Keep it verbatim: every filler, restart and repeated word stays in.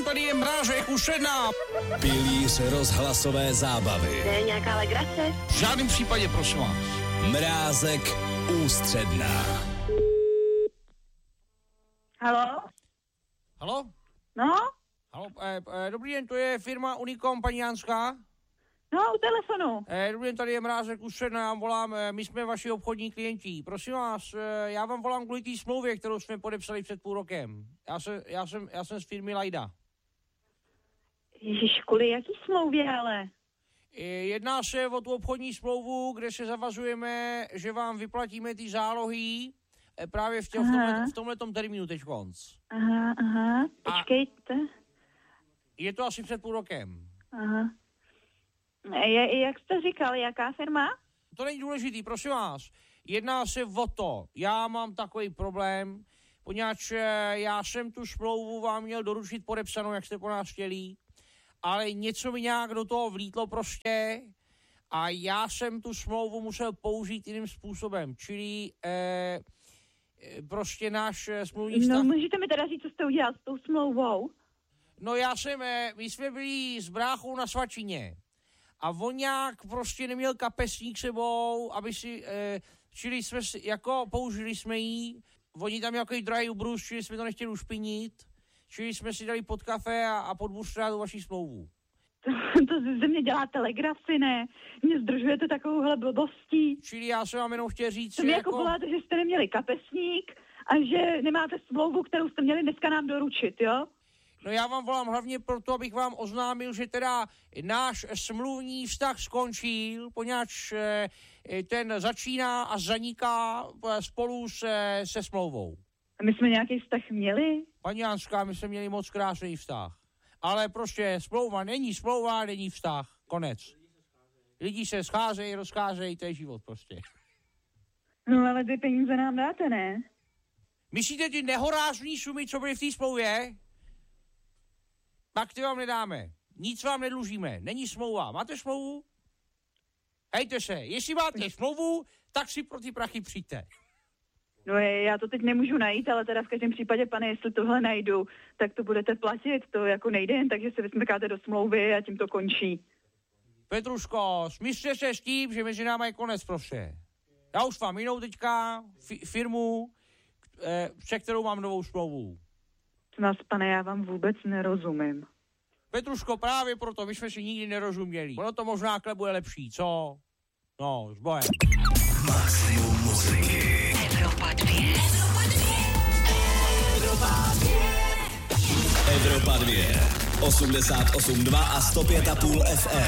tady je Mrážek Ušena. Pilíř rozhlasové zábavy. To je nějaká legrace? V žádném případě, prosím vás. Mrázek Ústředná. Halo? Halo? No? Halo, eh, eh, dobrý den, to je firma Unicom, paní Janská? No, u telefonu. Eh, dobrý den, tady je Mrázek Ušena, já vám volám, eh, my jsme vaši obchodní klienti. Prosím vás, eh, já vám volám kvůli té smlouvě, kterou jsme podepsali před půl rokem. Já, se, já, jsem, já jsem z firmy Lajda. Ježiš, kvůli jaký smlouvě, ale? Jedná se o tu obchodní smlouvu, kde se zavazujeme, že vám vyplatíme ty zálohy právě v, tě, v, tomhle, v tomhletom termínu teď konc. Aha, aha, počkejte. Je to asi před půl rokem. Aha. Je, jak jste říkal, jaká firma? To není důležitý, prosím vás. Jedná se o to, já mám takový problém, poněvadž já jsem tu smlouvu vám měl doručit podepsanou, jak jste po nás chtěli, ale něco mi nějak do toho vlítlo prostě a já jsem tu smlouvu musel použít jiným způsobem, čili eh, prostě náš smluvní vztah... No, můžete mi teda říct, co jste udělal s tou smlouvou? No já jsem, eh, my jsme byli s bráchou na svačině a on nějak prostě neměl kapesník sebou, aby si, eh, čili jsme si, jako použili jsme jí, oni tam nějaký drahý ubrus, čili jsme to nechtěli ušpinit. Čili jsme si dali pod kafe a, a pod buštrát vaší smlouvu. To, to ze mě děláte legraci, ne? Mě zdržujete takovouhle blbostí. Čili já jsem vám jenom chtěl říct, to mě jako jako... voláte, že jste neměli kapesník a že nemáte smlouvu, kterou jste měli dneska nám doručit, jo? No já vám volám hlavně proto, abych vám oznámil, že teda náš smluvní vztah skončil, poněvadž ten začíná a zaniká spolu se, se smlouvou. A my jsme nějaký vztah měli? Paní Janská, my jsme měli moc krásný vztah. Ale prostě smlouva není smlouva, není vztah. Konec. Lidi se scházejí, rozcházejí, to je život prostě. No ale ty peníze nám dáte, ne? Myslíte ty nehorázný sumy, co byly v té smlouvě? Tak ty vám nedáme. Nic vám nedlužíme. Není smlouva. Máte smlouvu? Hejte se. Jestli máte smlouvu, tak si pro ty prachy přijďte. No je, já to teď nemůžu najít, ale teda v každém případě, pane, jestli tohle najdu, tak to budete platit. To jako nejde jen tak, že se vysmrkáte do smlouvy a tím to končí. Petruško, smyslte se s tím, že mezi námi je konec prostě. Já už mám jinou teďka fi- firmu, eh, se kterou mám novou smlouvu. Vás, pane, já vám vůbec nerozumím. Petruško, právě proto, my jsme si nikdy nerozuměli. Ono to možná klebu je lepší, co? No, s bojem. Maximum muziky. Evropa dvě. Evropa dvě. Evropa dvě. osmdesát osm dva a sto pět a půl F M.